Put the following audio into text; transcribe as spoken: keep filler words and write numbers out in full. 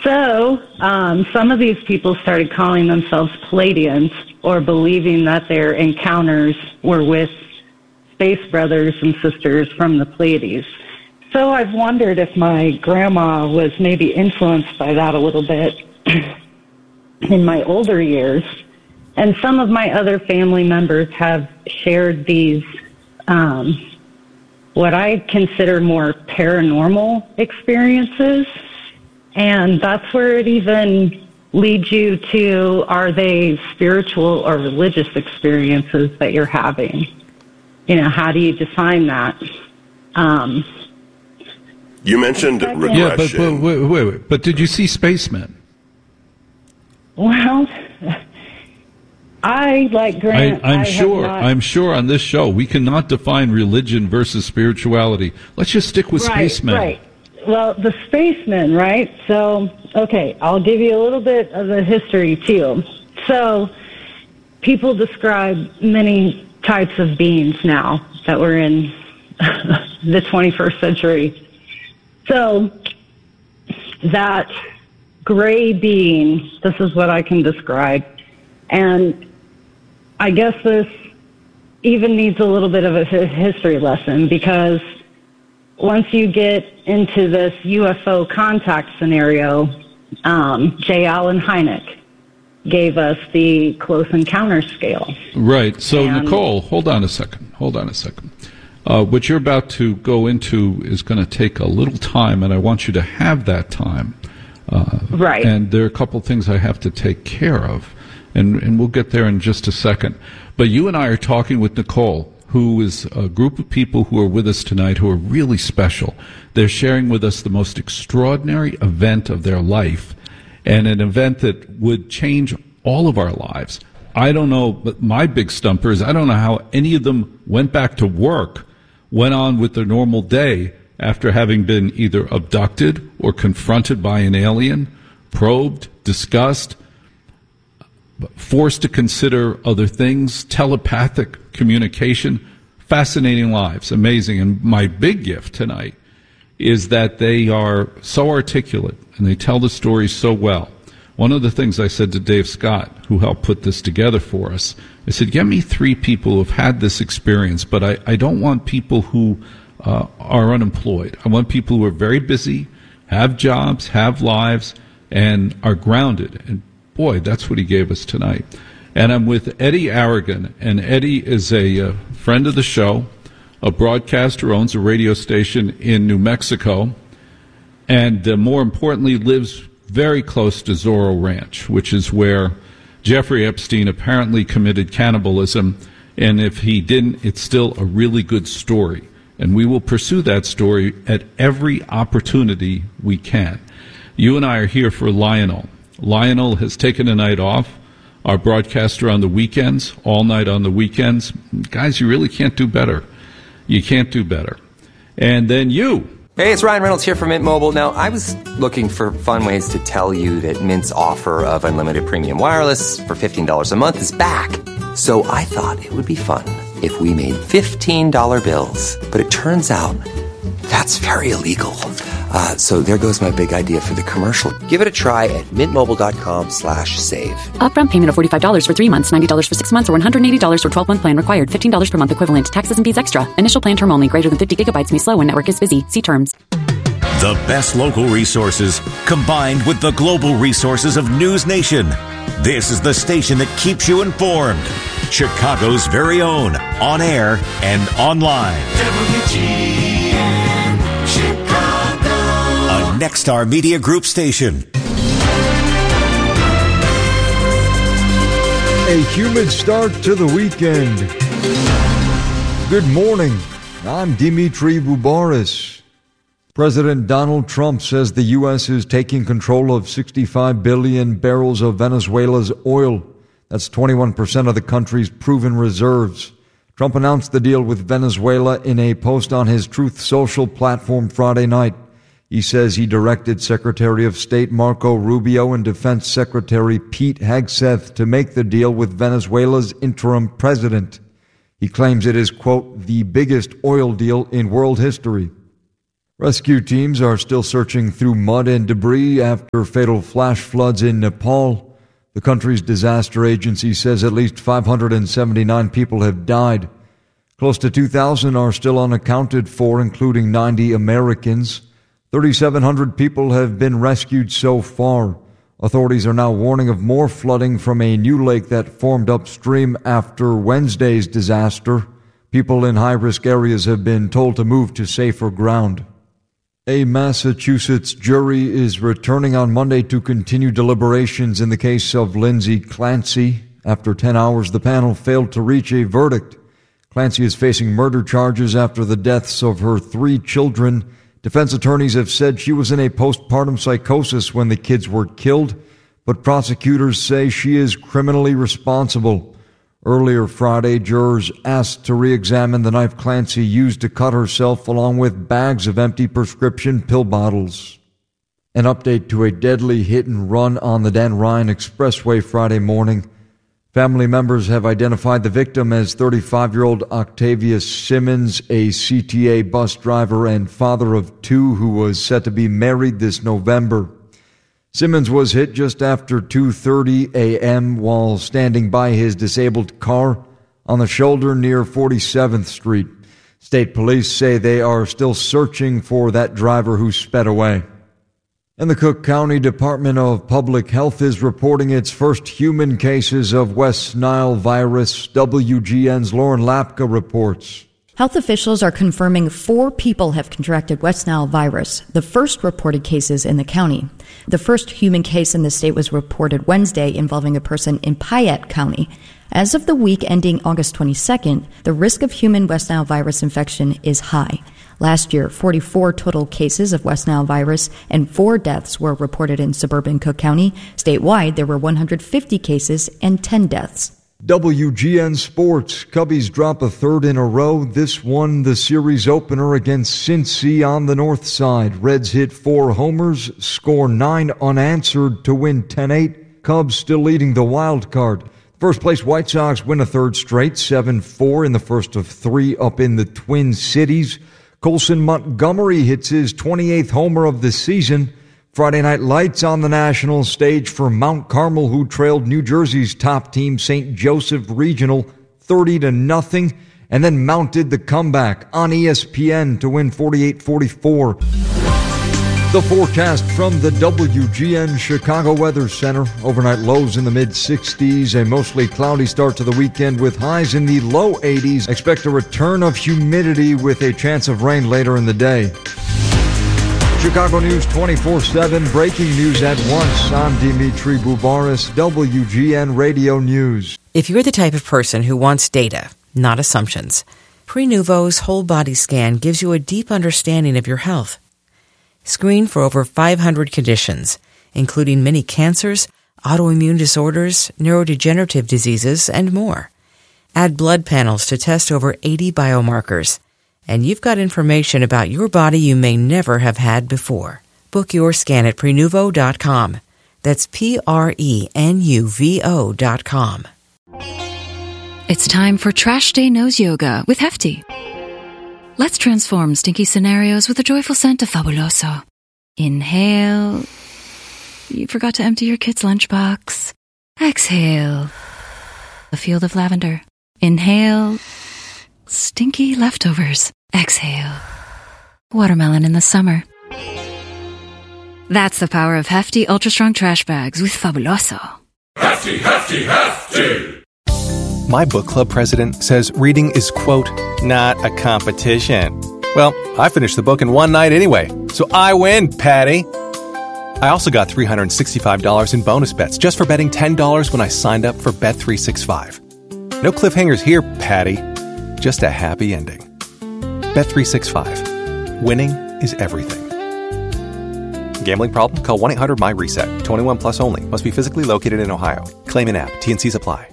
So um, some of these people started calling themselves Pleiadians, or believing that their encounters were with space brothers and sisters from the Pleiades. So I've wondered if my grandma was maybe influenced by that a little bit in my older years. And some of my other family members have shared these, um, what I consider more paranormal experiences. And that's where it even leads you to, are they spiritual or religious experiences that you're having? You know, how do you define that? Um, you mentioned regression. Yeah, but, but wait, wait, wait. But did you see spacemen? Well, I, like Grant, I, I'm I sure, not, I'm sure on this show we cannot define religion versus spirituality. Let's just stick with right, spacemen. Right. Well, the spacemen, right? So, okay, I'll give you a little bit of the history, too. So, people describe many types of beings now that we're in the twenty-first century. So, that gray being, this is what I can describe. And I guess this even needs a little bit of a history lesson, because once you get into this U F O contact scenario, um, J. Allen Hynek gave us the close encounter scale. Right. So, and Nicole, hold on a second. Hold on a second. Uh, what you're about to go into is going to take a little time, and I want you to have that time. Uh, right. And there are a couple things I have to take care of, and, and we'll get there in just a second. But you and I are talking with Nicole, who is a group of people who are with us tonight who are really special. They're sharing with us the most extraordinary event of their life, and an event that would change all of our lives. I don't know, but my big stumper is I don't know how any of them went back to work, went on with their normal day after having been either abducted or confronted by an alien, probed, discussed, forced to consider other things, telepathic communication, fascinating lives, amazing. And my big gift tonight is that they are so articulate and they tell the story so well. One of the things I said to Dave Scott, who helped put this together for us, I said, get me three people who have had this experience, but I, I don't want people who uh, are unemployed. I want people who are very busy, have jobs, have lives, and are grounded. And boy, that's what he gave us tonight. And I'm with Eddie Aragon, and Eddie is a uh, friend of the show, a broadcaster, owns a radio station in New Mexico, and uh, more importantly, lives very close to Zorro Ranch, which is where Jeffrey Epstein apparently committed cannibalism, and if he didn't, it's still a really good story. And we will pursue that story at every opportunity we can. You and I are here for Lionel. Lionel has taken a night off, our broadcaster on the weekends, all night on the weekends. Guys, you really can't do better. You can't do better. And then you. Hey, it's Ryan Reynolds here from Mint Mobile. Now, I was looking for fun ways to tell you that Mint's offer of unlimited premium wireless for fifteen dollars a month is back. So I thought it would be fun if we made fifteen dollar bills. But it turns out that's very illegal. Uh, so there goes my big idea for the commercial. Give it a try at mintmobile.com slash save. Upfront payment of forty-five dollars for three months, ninety dollars for six months, or one hundred eighty dollars for twelve-month plan required. fifteen dollars per month equivalent. Taxes and fees extra. Initial plan term only. Greater than fifty gigabytes may slow when network is busy. See terms. The best local resources combined with the global resources of News Nation. This is the station that keeps you informed. Chicago's very own, on air and online. W G N Chicago. A Nexstar Media Group station. A humid start to the weekend. Good morning. I'm Dimitri Boubaris. President Donald Trump says the U S is taking control of sixty-five billion barrels of Venezuela's oil. That's twenty-one percent of the country's proven reserves. Trump announced the deal with Venezuela in a post on his Truth Social platform Friday night. He says he directed Secretary of State Marco Rubio and Defense Secretary Pete Hegseth to make the deal with Venezuela's interim president. He claims it is, quote, the biggest oil deal in world history. Rescue teams are still searching through mud and debris after fatal flash floods in Nepal. The country's disaster agency says at least five hundred seventy-nine people have died. Close to two thousand are still unaccounted for, including ninety Americans. thirty-seven hundred people have been rescued so far. Authorities are now warning of more flooding from a new lake that formed upstream after Wednesday's disaster. People in high-risk areas have been told to move to safer ground. A Massachusetts jury is returning on Monday to continue deliberations in the case of Lindsay Clancy. After ten hours, the panel failed to reach a verdict. Clancy is facing murder charges after the deaths of her three children. Defense attorneys have said she was in a postpartum psychosis when the kids were killed, but prosecutors say she is criminally responsible. Earlier Friday, jurors asked to re-examine the knife Clancy used to cut herself, along with bags of empty prescription pill bottles. An update to a deadly hit-and-run on the Dan Ryan Expressway Friday morning. Family members have identified the victim as thirty-five-year-old Octavius Simmons, a C T A bus driver and father of two who was set to be married this November. Simmons was hit just after two thirty a.m. while standing by his disabled car on the shoulder near forty-seventh Street. State police say they are still searching for that driver who sped away. And the Cook County Department of Public Health is reporting its first human cases of West Nile virus. W G N's Lauren Lapka reports. Health officials are confirming four people have contracted West Nile virus, the first reported cases in the county. The first human case in the state was reported Wednesday involving a person in Piatt County. As of the week ending August twenty-second, the risk of human West Nile virus infection is high. Last year, forty-four total cases of West Nile virus and four deaths were reported in suburban Cook County. Statewide, there were one hundred fifty cases and ten deaths. W G N Sports. Cubbies drop a third in a row. This one, the series opener against Cincy on the north side. Reds hit four homers, score nine unanswered to win ten eight. Cubs still leading the wild card. First place White Sox win a third straight, seven four in the first of three up in the Twin Cities. Colson Montgomery hits his twenty-eighth homer of the season. Friday night lights on the national stage for Mount Carmel, who trailed New Jersey's top team, Saint Joseph Regional, thirty to nothing, and then mounted the comeback on E S P N to win forty-eight forty-four. The forecast from the W G N Chicago Weather Center. Overnight lows in the mid-sixties, a mostly cloudy start to the weekend with highs in the low eighties. Expect a return of humidity with a chance of rain later in the day. Chicago News twenty-four seven, breaking news at once. I'm Dimitri Boubaris, W G N Radio News. If you're the type of person who wants data, not assumptions, Prenuvo's whole body scan gives you a deep understanding of your health. Screen for over five hundred conditions, including many cancers, autoimmune disorders, neurodegenerative diseases, and more. Add blood panels to test over eighty biomarkers. And you've got information about your body you may never have had before. Book your scan at Prenuvo dot com. That's P R E N U V O dot com. It's time for Trash Day Nose Yoga with Hefty. Let's transform stinky scenarios with a joyful scent of Fabuloso. Inhale. You forgot to empty your kid's lunchbox. Exhale. A field of lavender. Inhale. Stinky leftovers. Exhale. Watermelon in the summer. That's the power of Hefty Ultra Strong Trash Bags with Fabuloso. Hefty, hefty, hefty! My book club president says reading is, quote, not a competition. Well, I finished the book in one night anyway, so I win, Patty. I also got three hundred sixty-five dollars in bonus bets just for betting ten dollars when I signed up for Bet three sixty-five. No cliffhangers here, Patty. Just a happy ending. Bet three sixty-five. Winning is everything. Gambling problem? Call one eight hundred M Y RESET. twenty-one plus only. Must be physically located in Ohio. Claim in app. T and C's apply.